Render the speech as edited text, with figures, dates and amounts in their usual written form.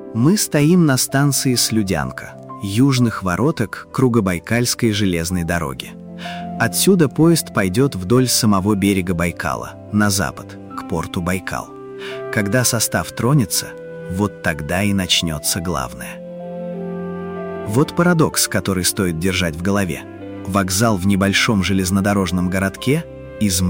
Мы стоим на станции Слюдянка, южных вороток Кругобайкальской железной дороги. Отсюда поезд пойдет вдоль самого берега Байкала, на запад, к порту Байкал. Когда состав тронется, вот тогда и начнется главное. Вот парадокс, который стоит держать в голове. Вокзал в небольшом железнодорожном городке из